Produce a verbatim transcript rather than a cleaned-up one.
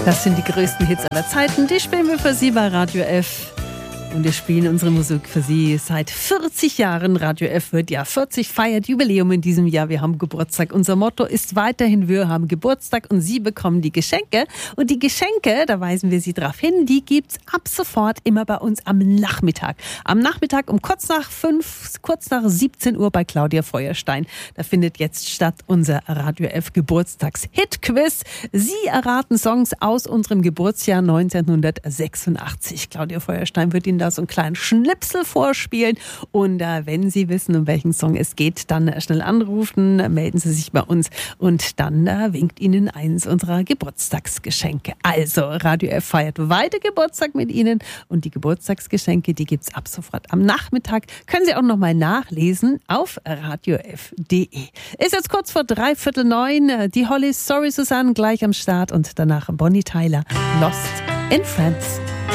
Das sind die größten Hits aller Zeiten. Die spielen wir für Sie bei Radio F. Und wir spielen unsere Musik für Sie seit vierzig Jahren. Radio F wird ja vierzig, feiert Jubiläum in diesem Jahr. Wir haben Geburtstag. Unser Motto ist weiterhin, wir haben Geburtstag und Sie bekommen die Geschenke. Und die Geschenke, da weisen wir Sie darauf hin, die gibt's ab sofort immer bei uns am Nachmittag. Am Nachmittag um kurz nach fünf, kurz nach siebzehn Uhr bei Claudia Feuerstein. Da findet jetzt statt unser Radio F Geburtstags-Hit-Quiz. Sie erraten Songs aus unserem Geburtsjahr neunzehnhundertsechsundachtzig. Claudia Feuerstein wird Ihnen da so einen kleinen Schnipsel vorspielen. Und äh, wenn Sie wissen, um welchen Song es geht, dann äh, schnell anrufen, äh, melden Sie sich bei uns und dann äh, winkt Ihnen eins unserer Geburtstagsgeschenke. Also, Radio F feiert weiter Geburtstag mit Ihnen und die Geburtstagsgeschenke, die gibt's ab sofort am Nachmittag. Können Sie auch nochmal nachlesen auf radiof punkt de. Ist jetzt kurz vor dreiviertel neun. Die Hollies, Sorry Susanne, gleich am Start und danach Bonnie Tyler, Lost in France.